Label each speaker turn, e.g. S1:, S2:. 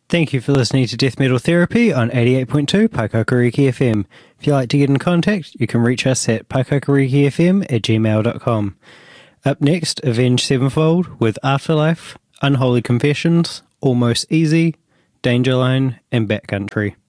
S1: Thank you for listening to Death Metal Therapy on 88.2 Paekakariki FM. If you'd like to get in contact, you can reach us at paekakarikifm@gmail.com. Up next, Avenged Sevenfold with Afterlife, Unholy Confessions, Almost Easy, Danger Line, and Backcountry.